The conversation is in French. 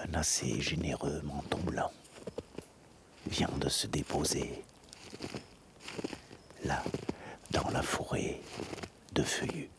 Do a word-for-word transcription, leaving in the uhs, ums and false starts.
Un assez généreux menton blanc vient de se déposer là, dans la forêt de feuillus.